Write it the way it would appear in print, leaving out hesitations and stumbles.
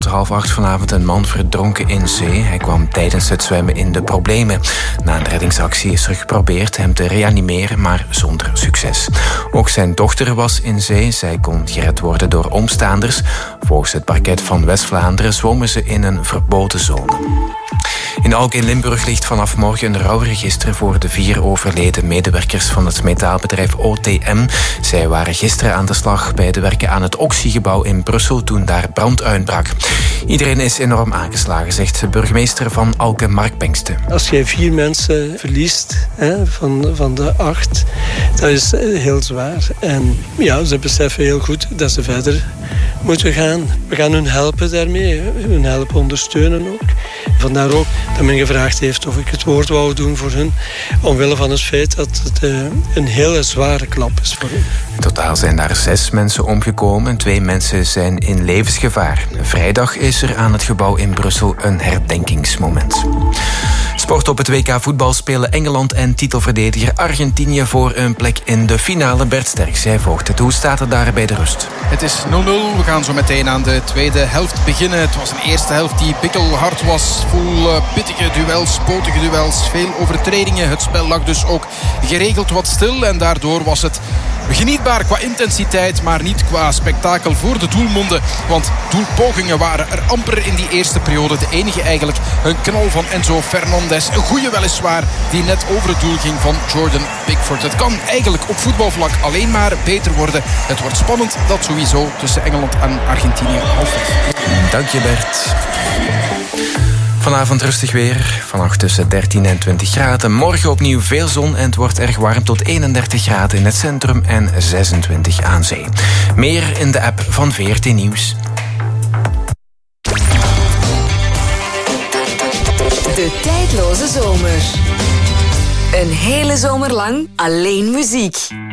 rond 7:30 vanavond een man verdronken in zee. Hij kwam tijdens het zwemmen in de problemen. Na een reddingsactie is er geprobeerd hem te reanimeren, maar zonder succes. Ook zijn dochter was in zee. Zij kon gered worden door omstaanders. Volgens het parket van West-Vlaanderen zwommen ze in een verboden zone. In Alk in Limburg ligt vanaf morgen een rouwregister voor de 4 overleden medewerkers van het metaalbedrijf OTM. Zij waren gisteren aan de slag bij de werken aan het Oxygebouw in Brussel toen daar brand uitbrak. Iedereen is enorm aangeslagen, zegt de burgemeester van Alke, Mark Bengsten. Als jij 4 mensen verliest van de 8, dat is heel zwaar. En ja, ze beseffen heel goed dat ze verder moeten gaan. We gaan hun helpen daarmee, hun helpen ondersteunen ook. Vandaar ook dat men gevraagd heeft of ik het woord wou doen voor hun, omwille van het feit dat het een hele zware klap is voor hen. In totaal zijn daar 6 mensen omgekomen en 2 mensen zijn in levensgevaar. Vrijdag is er aan het gebouw in Brussel een herdenkingsmoment. Sport op het WK voetbal spelen Engeland en titelverdediger Argentinië voor een plek in de finale. Bert Sterks, jij volgt het. Hoe staat het daar bij de rust? Het is 0-0. We gaan zo meteen aan de tweede helft beginnen. Het was een eerste helft die pikkelhard was. Vol pittige duels, potige duels, veel overtredingen. Het spel lag dus ook geregeld wat stil. En daardoor was het genietbaar qua intensiteit, maar niet qua spektakel voor de doelmonden. Want doelpogingen waren er amper in die eerste periode. De enige eigenlijk een knal van Enzo Fernandez. Een goeie weliswaar, die net over het doel ging van Jordan Pickford. Het kan eigenlijk op voetbalvlak alleen maar beter worden. Het wordt spannend, dat sowieso, tussen Engeland en Argentinië. Dank je, Bert. Vanavond rustig weer. Vannacht tussen 13 en 20 graden. Morgen opnieuw veel zon en het wordt erg warm tot 31 graden in het centrum en 26 aan zee. Meer in de app van VRT Nieuws. De tijdloze zomer. Een hele zomer lang alleen muziek.